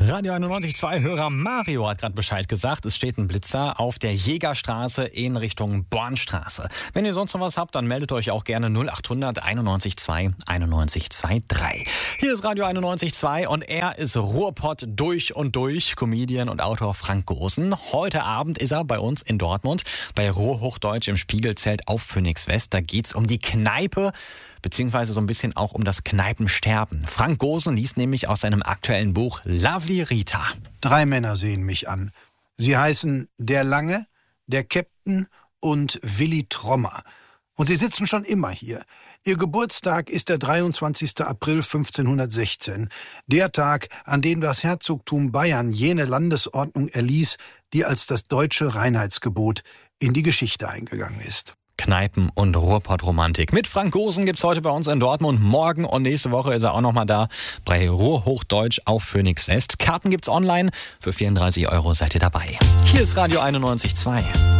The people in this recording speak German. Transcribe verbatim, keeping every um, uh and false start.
Radio einundneunzig Komma zwei Hörer Mario hat gerade Bescheid gesagt. Es steht ein Blitzer auf der Jägerstraße in Richtung Bornstraße. Wenn ihr sonst noch was habt, dann meldet euch auch gerne null acht hundert einundneunzig zwei einundneunzig zweiundzwanzig. Hier ist Radio einundneunzig Komma zwei und er ist Ruhrpott durch und durch. Comedian und Autor Frank Goosen. Heute Abend ist er bei uns in Dortmund bei Ruhrhochdeutsch im Spiegelzelt auf Phoenix West. Da geht's um die Kneipe, beziehungsweise so ein bisschen auch um das Kneipensterben. Frank Goosen liest nämlich aus seinem aktuellen Buch Lovely Rita. Drei Männer sehen mich an. Sie heißen der Lange, der Käpt'n und Willi Trommer. Und sie sitzen schon immer hier. Ihr Geburtstag ist der dreiundzwanzigster April fünfzehnhundertsechzehn, der Tag, an dem das Herzogtum Bayern jene Landesordnung erließ, die als das deutsche Reinheitsgebot in die Geschichte eingegangen ist. Kneipen- und Ruhrpott-Romantik. Mit Frank Goosen gibt's heute bei uns in Dortmund. Morgen und nächste Woche ist er auch nochmal da bei Ruhrhochdeutsch auf Phoenix West. Karten gibt's online. Für vierunddreißig Euro seid ihr dabei. Hier ist Radio einundneunzig Komma zwei.